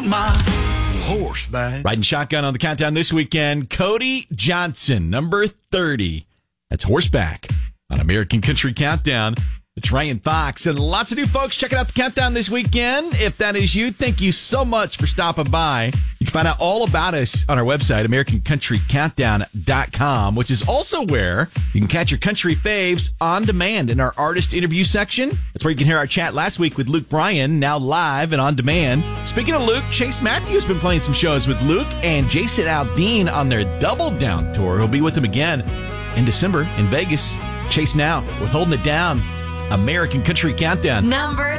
on my horseback. Riding shotgun on the countdown this weekend, Cody Johnson, number 30. That's Horseback on American Country Countdown. It's Ryan Fox and lots of new folks checking out the countdown this weekend. If that is you, thank you so much for stopping by. You can find out all about us on our website, AmericanCountryCountdown.com, which is also where you can catch your country faves on demand in our artist interview section. That's where you can hear our chat last week with Luke Bryan, now live and on demand. Speaking of Luke, Chase Matthews has been playing some shows with Luke and Jason Aldean on their Double Down tour. He'll be with them again in December in Vegas. Chase now with Holding It Down. American Country Countdown. Number